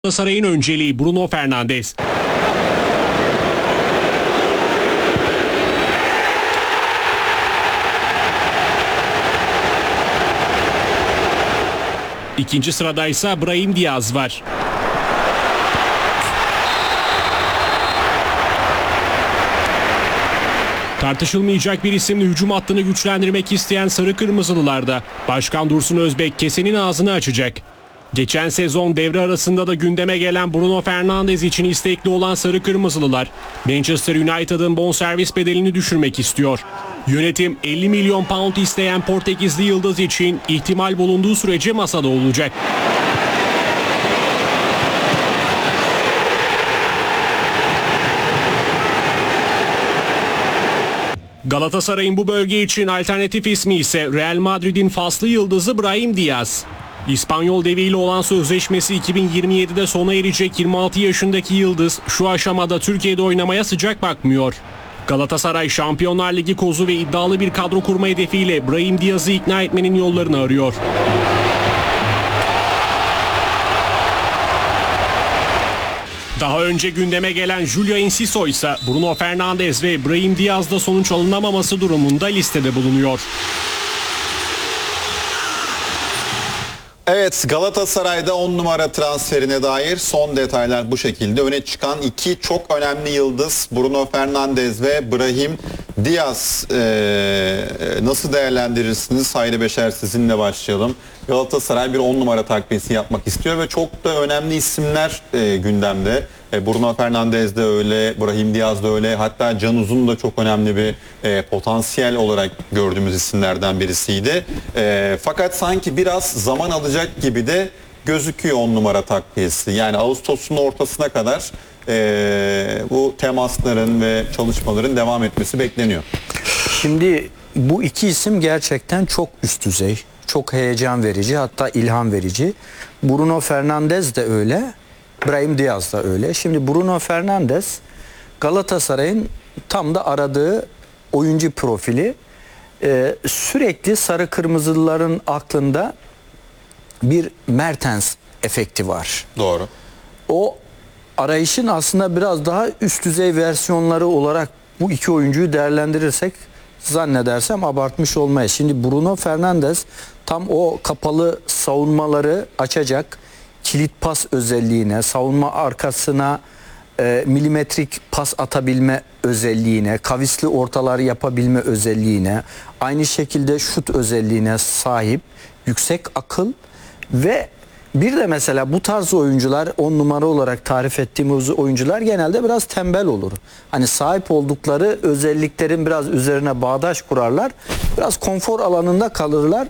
Galatasaray'ın önceliği Bruno Fernandes. İkinci sırada ise Brahim Diaz var. Tartışılmayacak bir isimle hücum hattını güçlendirmek isteyen Sarı Kırmızılılarda Başkan Dursun Özbek kesenin ağzını açacak. Geçen sezon devre arasında da gündeme gelen Bruno Fernandes için istekli olan Sarı Kırmızılılar Manchester United'ın bonservis bedelini düşürmek istiyor. Yönetim 50 milyon pound isteyen Portekizli yıldız için ihtimal bulunduğu sürece masada olacak. Galatasaray'ın bu bölge için alternatif ismi ise Real Madrid'in faslı yıldızı Brahim Diaz. İspanyol deviyle olan sözleşmesi 2027'de sona erecek 26 yaşındaki yıldız şu aşamada Türkiye'de oynamaya sıcak bakmıyor. Galatasaray Şampiyonlar Ligi kozu ve iddialı bir kadro kurma hedefiyle Brahim Diaz'ı ikna etmenin yollarını arıyor. Daha önce gündeme gelen Julia Enciso ise Bruno Fernandes ve Brahim Diaz'da sonuç alınamaması durumunda listede bulunuyor. Evet, Galatasaray'da 10 numara transferine dair son detaylar bu şekilde. Öne çıkan iki çok önemli yıldız Bruno Fernandes ve Brahim Diaz. Nasıl değerlendirirsiniz? Hayri Beşer, sizinle başlayalım. Galatasaray bir 10 numara takviyesi yapmak istiyor ve çok da önemli isimler gündemde. Bruno Fernandes de öyle, Brahim Diaz da öyle. Hatta Can Uzun da çok önemli bir potansiyel olarak gördüğümüz isimlerden birisiydi. Fakat sanki biraz zaman alacak gibi de gözüküyor 10 numara takviyesi. Yani Ağustos'un ortasına kadar bu temasların ve çalışmaların devam etmesi bekleniyor. Şimdi bu iki isim gerçekten çok üst düzey, çok heyecan verici, hatta ilham verici. Bruno Fernandes de öyle, Brahim Diaz da öyle. Şimdi Bruno Fernandes Galatasaray'ın tam da aradığı oyuncu profili. Sürekli sarı kırmızıların aklında bir Mertens efekti var. Doğru. O arayışın aslında biraz daha üst düzey versiyonları olarak bu iki oyuncuyu değerlendirirsek zannedersem abartmış olmayız. Şimdi Bruno Fernandes tam o kapalı savunmaları açacak, kilit pas özelliğine, savunma arkasına milimetrik pas atabilme özelliğine, kavisli ortalar yapabilme özelliğine, aynı şekilde şut özelliğine sahip, yüksek akıl ve bir de mesela bu tarz oyuncular, 10 numara olarak tarif ettiğimiz oyuncular genelde biraz tembel olur. Hani sahip oldukları özelliklerin biraz üzerine bağdaş kurarlar. Biraz konfor alanında kalırlar.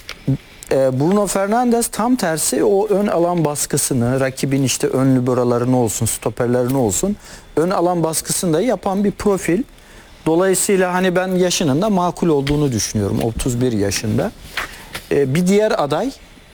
Bruno Fernandes tam tersi, o ön alan baskısını, rakibin işte ön liberalarını olsun, stoperlerini olsun, ön alan baskısını da yapan bir profil. Dolayısıyla hani ben yaşının da makul olduğunu düşünüyorum. 31 yaşında. Bir diğer aday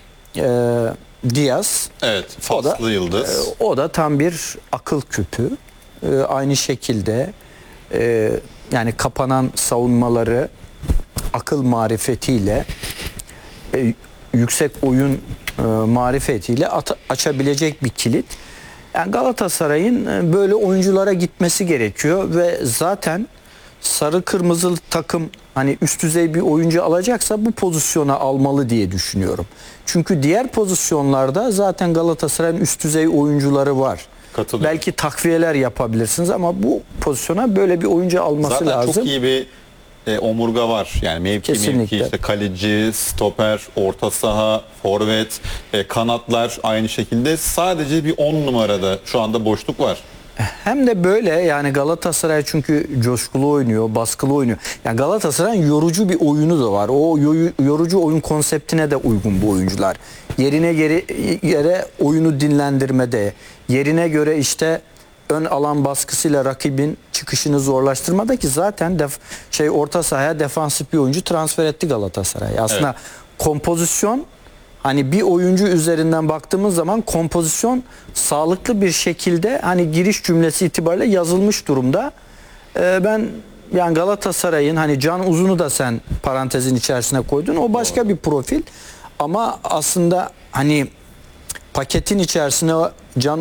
Diaz. Evet, faslı yıldız. O da tam bir akıl küpü. Aynı şekilde yani kapanan savunmaları akıl marifetiyle, yüksek oyun marifetiyle açabilecek bir kilit. Yani Galatasaray'ın böyle oyunculara gitmesi gerekiyor ve zaten sarı kırmızılı takım hani üst düzey bir oyuncu alacaksa bu pozisyona almalı diye düşünüyorum. Çünkü diğer pozisyonlarda zaten Galatasaray'ın üst düzey oyuncuları var. Belki takviyeler yapabilirsiniz ama bu pozisyona böyle bir oyuncu alması zaten lazım. Zaten çok iyi bir omurga var. Yani mevki işte kaleci, stoper, orta saha, forvet, kanatlar aynı şekilde. Sadece bir 10 numarada şu anda boşluk var. Hem de böyle yani Galatasaray çünkü coşkulu oynuyor, baskılı oynuyor. Yani Galatasaray'ın yorucu bir oyunu da var. O yorucu oyun konseptine de uygun bu oyuncular. Yerine göre oyunu dinlendirmede, yerine göre işte ön alan baskısıyla rakibin çıkışını zorlaştırmada ki zaten orta sahaya defansif bir oyuncu transfer etti Galatasaray. Aslında evet. Kompozisyon, hani bir oyuncu üzerinden baktığımız zaman kompozisyon sağlıklı bir şekilde hani giriş cümlesi itibariyle yazılmış durumda. Ben yani Galatasaray'ın hani Can Uzun'u da sen parantezin içerisine koydun. O başka bir profil. Ama aslında hani paketin içerisine can